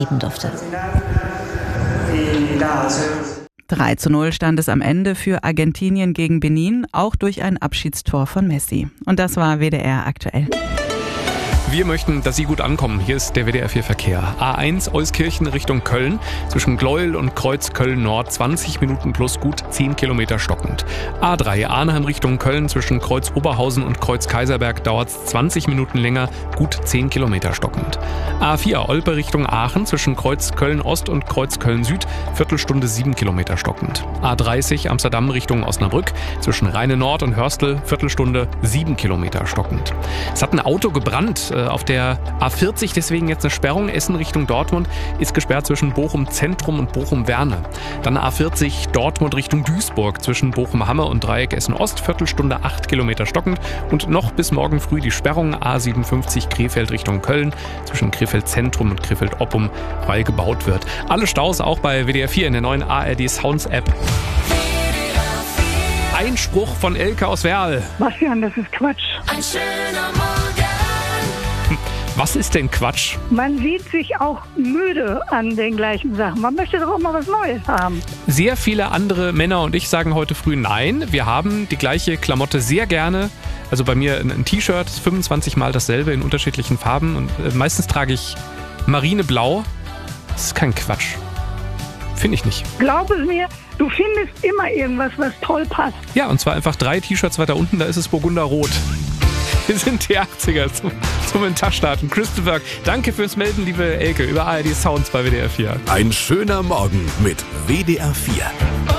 geben durfte. 3:0 stand es am Ende für Argentinien gegen Benin, auch durch ein Abschiedstor von Messi. Und das war WDR aktuell. Wir möchten, dass Sie gut ankommen. Hier ist der WDR 4 Verkehr. A1 Euskirchen Richtung Köln. Zwischen Gleuel und Kreuz Köln-Nord 20 Minuten plus gut 10 Kilometer stockend. A3 Arnhem Richtung Köln. Zwischen Kreuz Oberhausen und Kreuz Kaiserberg dauert es 20 Minuten länger, gut 10 Kilometer stockend. A4 Olpe Richtung Aachen. Zwischen Kreuz Köln-Ost und Kreuz Köln-Süd. Viertelstunde 7 Kilometer stockend. A30 Amsterdam Richtung Osnabrück. Zwischen Rheine-Nord und Hörstel. Viertelstunde 7 Kilometer stockend. Es hat ein Auto gebrannt auf der A40, deswegen jetzt eine Sperrung. Essen Richtung Dortmund ist gesperrt zwischen Bochum Zentrum und Bochum Werne. Dann A40 Dortmund Richtung Duisburg zwischen Bochum Hamme und Dreieck Essen Ost, Viertelstunde 8 Kilometer stockend. Und noch bis morgen früh die Sperrung A57 Krefeld Richtung Köln zwischen Krefeld Zentrum und Krefeld Oppum, weil gebaut wird. Alle Staus auch bei WDR 4 in der neuen ARD Sounds App. Einspruch von Elke aus Werl. Bastian, das ist Quatsch. Ein schöner Morgen. Was ist denn Quatsch? Man sieht sich auch müde an den gleichen Sachen. Man möchte doch auch mal was Neues haben. Sehr viele andere Männer und ich sagen heute früh nein. Wir haben die gleiche Klamotte sehr gerne. Also bei mir ein T-Shirt, 25 Mal dasselbe in unterschiedlichen Farben. Und meistens trage ich marineblau. Das ist kein Quatsch. Finde ich nicht. Glaub es mir, du findest immer irgendwas, was toll passt. Ja, und zwar einfach 3 T-Shirts weiter unten, da ist es burgunderrot. Wir sind die 80er zum Intastarten. Christopher, danke fürs Melden, liebe Elke, über ARD Sounds bei WDR 4. Ein schöner Morgen mit WDR 4.